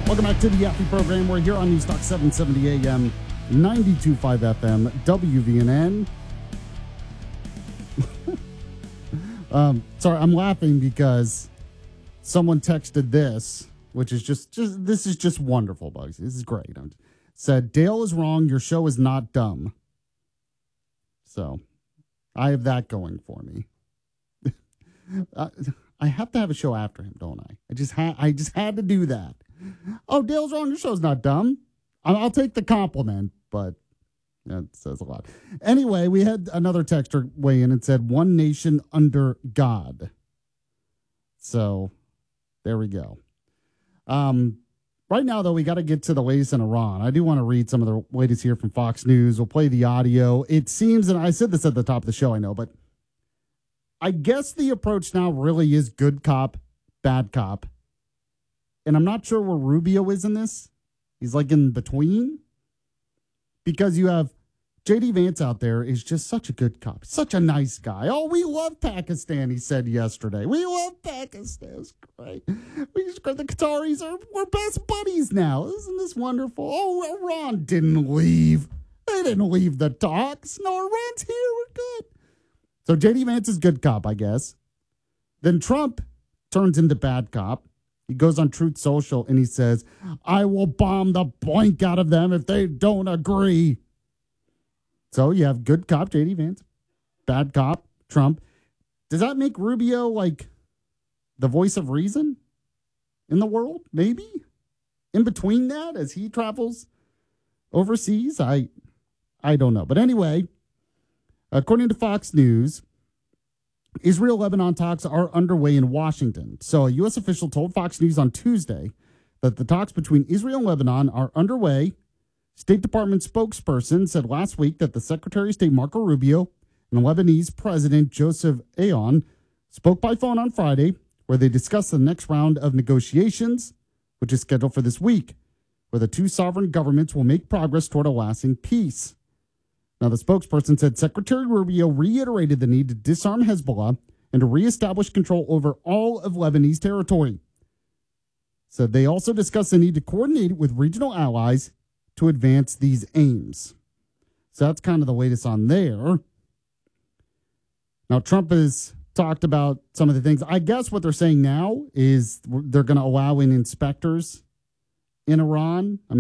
Welcome back to the Yappy program. We're here on Newstalk 770 AM, 92.5 FM, WVNN. Sorry, I'm laughing because someone texted this, which is this is just wonderful, Bugs. This is great. Said, Dale is wrong. Your show is not dumb. So I have that going for me. I have to have a show after him, don't I? I just had to do that. Oh, Dale's wrong. Your show's not dumb. I'll take the compliment, but that says a lot. Anyway, we had another texter weigh in and said, one nation under God. So there we go. Right now, though, we got to get to the latest in Iran. I do want to read some of the latest here from Fox News. We'll play the audio. It seems, and I said this at the top of the show, I know, but I guess the approach now really is good cop, bad cop. And I'm not sure where Rubio is in this. He's like in between. Because you have J.D. Vance out there is just such a good cop. Such a nice guy. Oh, we love Pakistan, he said yesterday. We love Pakistan. It's great. The Qataris we're best buddies now. Isn't this wonderful? Oh, Iran didn't leave. They didn't leave the talks. No, Iran's here. We're good. So J.D. Vance is good cop, I guess. Then Trump turns into bad cop. He goes on Truth Social and he says, I will bomb the blank out of them if they don't agree. So you have good cop, J.D. Vance, bad cop, Trump. Does that make Rubio like the voice of reason in the world? Maybe? In between that, as he travels overseas? I don't know. But anyway, according to Fox News, Israel-Lebanon talks are underway in Washington. So a U.S. official told Fox News on Tuesday that the talks between Israel and Lebanon are underway. State Department spokesperson said last week that the Secretary of State Marco Rubio and Lebanese President Joseph Aoun spoke by phone on Friday, where they discussed the next round of negotiations, which is scheduled for this week, where the two sovereign governments will make progress toward a lasting peace. Now, the spokesperson said Secretary Rubio reiterated the need to disarm Hezbollah and to reestablish control over all of Lebanese territory. Said they also discussed the need to coordinate with regional allies to advance these aims. So that's kind of the latest on there. Now, Trump has talked about some of the things. I guess what they're saying now is they're going to allow in inspectors in Iran.